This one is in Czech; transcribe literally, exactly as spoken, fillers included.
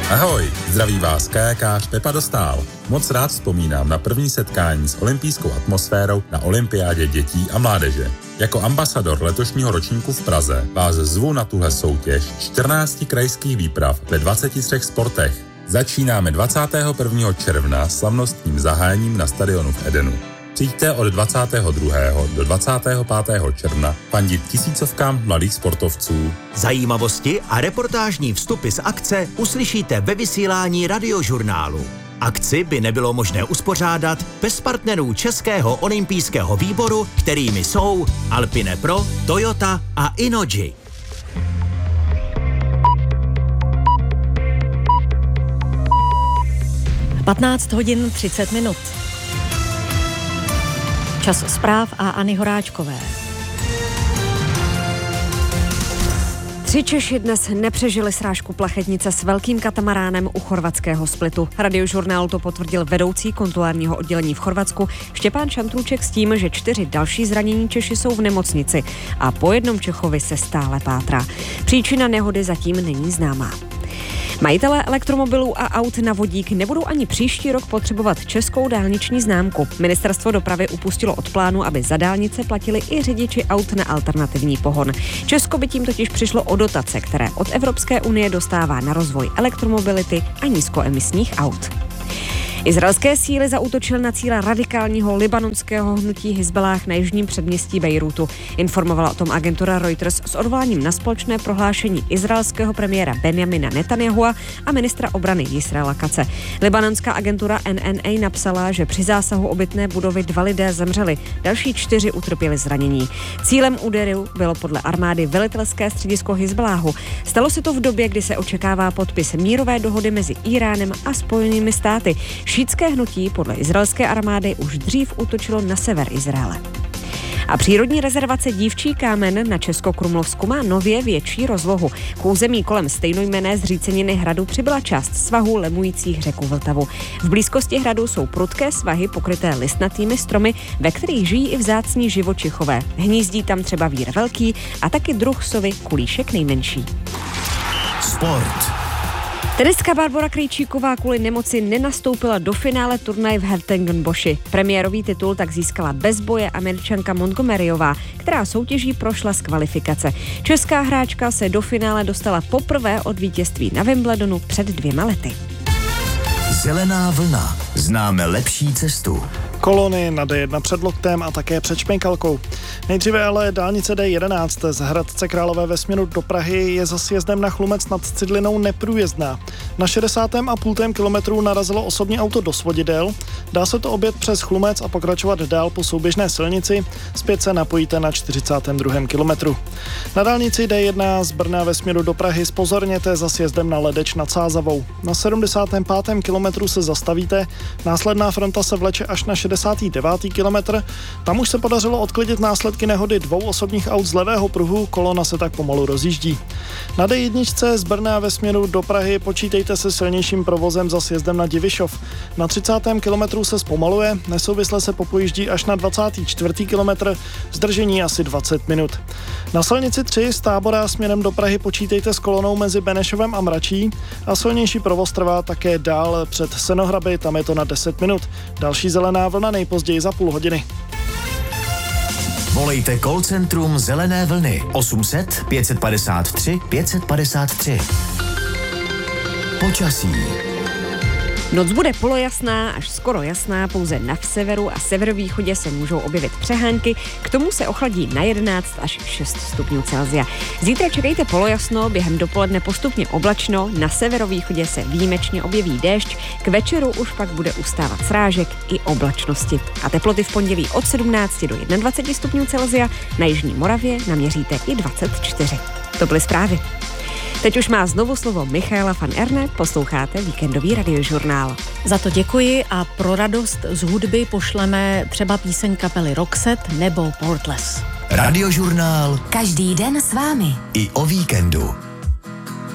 Ahoj, zdraví vás kajakář Pepa Dostál. Moc rád vzpomínám na první setkání s olympijskou atmosférou na olympiádě dětí a mládeže. Jako ambasador letošního ročníku v Praze vás zvu na tuhle soutěž čtrnácti krajských výprav ve dvaceti třech sportech. Začínáme dvacátého prvního června slavnostním zahájením na stadionu v Edenu. Přijďte od dvacátého druhého do dvacátého pátého června fandit tisícovkám mladých sportovců. Zajímavosti a reportážní vstupy z akce uslyšíte ve vysílání Radiožurnálu. Akci by nebylo možné uspořádat bez partnerů Českého olympijského výboru, kterými jsou Alpine Pro, Toyota a Innogy. patnáct hodin třicet minut. Čas zpráv a Anny Horáčkové. Tři Češi dnes nepřežili srážku plachetnice s velkým katamaránem u chorvatského Splitu. Radiožurnál to potvrdil vedoucí konzulárního oddělení v Chorvatsku Štěpán Šantrůček s tím, že čtyři další zranění Češi jsou v nemocnici a po jednom Čechovi se stále pátrá. Příčina nehody zatím není známá. Majitelé elektromobilů a aut na vodík nebudou ani příští rok potřebovat českou dálniční známku. Ministerstvo dopravy upustilo od plánu, aby za dálnice platili i řidiči aut na alternativní pohon. Česko by tím totiž přišlo o dotace, které od Evropské unie dostává na rozvoj elektromobility a nízkoemisních aut. Izraelské síly zaútočily na cíle radikálního libanonského hnutí Hizballáh na jižním předměstí Bejrútu. Informovala o tom agentura Reuters s odvoláním na společné prohlášení izraelského premiéra Benjamina Netanyahua a ministra obrany Jisraela Katze. Libanonská agentura N N A napsala, že při zásahu obytné budovy dva lidé zemřeli, další čtyři utrpěli zranění. Cílem úderu bylo podle armády velitelské středisko Hizballáhu. Stalo se to v době, kdy se očekává podpis mírové dohody mezi Íránem a Spojenými státy. Šítské hnutí podle izraelské armády už dřív útočilo na sever Izraele. A přírodní rezervace Dívčí kámen na Českokrumlovsku má nově větší rozlohu. K území kolem stejnojmenné zříceniny hradu přibyla část svahů lemujících řeku Vltavu. V blízkosti hradu jsou prudké svahy pokryté listnatými stromy, ve kterých žijí i vzácní živočichové. Hnízdí tam třeba vír velký a taky druh sovy kulíšek nejmenší. Sport. Tenistka Barbora Krejčíková kvůli nemoci nenastoupila do finále turnaje v Herzogenboši. Premiérový titul tak získala bez boje Američanka Montgomeryová, která soutěží prošla z kvalifikace. Česká hráčka se do finále dostala poprvé od vítězství na Wimbledonu před dvěma lety. Zelená vlna. Známe lepší cestu. Kolony na D jedna před Loktem a také před Špenkalkou. Nejdříve ale dálnice D jedenáct z Hradce Králové ve směru do Prahy je za sjezdem na Chlumec nad Cidlinou neprůjezdná. Na šedesátém a půl kilometru narazilo osobní auto do svodidel. Dá se to objet přes Chlumec a pokračovat dál po souběžné silnici. Zpět se napojíte na čtyřicátém druhém kilometru. Na dálnici D jedna z Brna ve směru do Prahy zpozorněte za sjezdem na Ledeč nad Sázavou. Na sedmdesátém pátém kilometru se zastavíte. Následná fronta se vleče až na šedesátý devátý kilometr. Tam už se podařilo odklidit následky nehody dvou osobních aut z levého pruhu, kolona se tak pomalu rozjíždí. Na D jedna z Brna ve směru do Prahy počítejte se silnějším provozem za sjezdem na Divišov. Na třicátém kilometru se zpomaluje, nesouvisle se popojíždí až na dvacátý čtvrtý kilometr, zdržení asi dvacet minut. Na silnici tři z Tábora směrem do Prahy počítejte s kolonou mezi Benešovem a Mračí a silnější provoz trvá také dál před Senohraby, tam je to na deset minut. Další zelená vlna nejpozději za půl hodiny. Volejte call centrum Zelené vlny osm set pět padesát tři pět padesát tři. Počasí. Noc bude polojasná až skoro jasná, pouze na severu a severovýchodě se můžou objevit přehánky, k tomu se ochladí na jedenáct až šest stupňů Celsia. Zítra čekejte polojasno, během dopoledne postupně oblačno, na severovýchodě se výjimečně objeví déšť, k večeru už pak bude ustávat srážek i oblačnosti. A teploty v pondělí od sedmnácti do dvaceti jednoho stupňů Celsia, na jižní Moravě naměříte i dvacet čtyři. To byly zprávy. Teď už má znovu slovo Michaela van Erne, posloucháte víkendový Radiožurnál. Za to děkuji a pro radost z hudby pošleme třeba píseň kapely Roxette nebo Portless. Radiožurnál. Každý den s vámi. I o víkendu.